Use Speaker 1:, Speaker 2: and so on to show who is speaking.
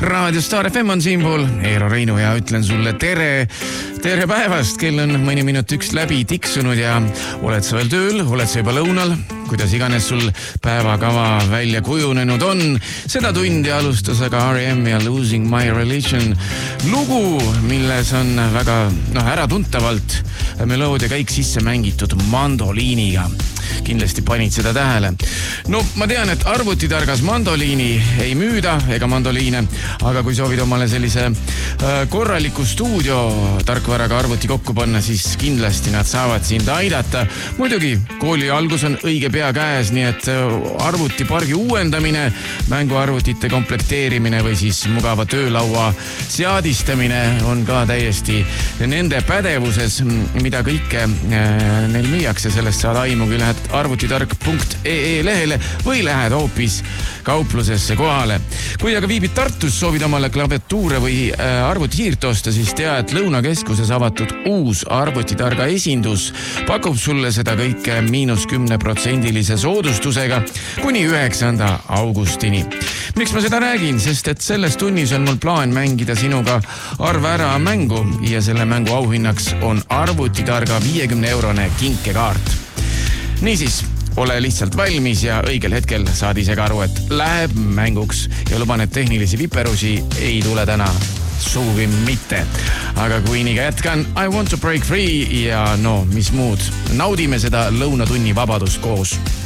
Speaker 1: Raadio Star FM on siinpool, Eero Reinu ja ütlen sulle tere päevast. Kell on mõni minut 1 läbi tiksunud ja oled sa veel tööl, oled sa juba lõunal, kuidas iganes sul päevakava välja kujunenud on. Seda tundi alustas aga R.E.M. ja Losing My Religion lugu, milles on väga äratuntavalt meloodia kõik sisse mängitud mandoliiniga. Kindlasti panid seda tähele. No ma tean, et arvutitargas mandoliini ei müüda ega mandoliine, aga kui soovid omale sellise korraliku stuudio tarkvaraga arvuti kokku panna, siis kindlasti nad saavad sind aidata. Muidugi kooli algus on õige pea käes, nii et arvutipargi uuendamine, mänguarvutite komplekteerimine või siis mugava töölaua seadistamine on ka täiesti nende pädevuses, mida kõike neil müüakse. Sellest saad aimu, kui lähed arvutitark.ee lehele või lähed hoopis kauplusesse kohale. Kui aga viibid Tartus, soovid omale klaviatuure või arvutihiirt osta, siis tea, et Lõunakeskuses avatud uus arvutitarga esindus pakub sulle seda kõike -10% soodustusega kuni 9. augustini. Miks ma seda räägin? Sest et selles tunnis on mul plaan mängida sinuga arva ära mängu ja selle mängu auhinnaks on arvutitarga 50-eurone kinkekaart. Niisiis, ole lihtsalt valmis ja õigel hetkel saad ise ka aru, et läheb mänguks ja luban, et tehnilisi viperusi ei tule täna suugi mitte. Aga Queeniga jätkan I Want to Break Free ja mis muud, naudime seda lõunatunni vabadust koos.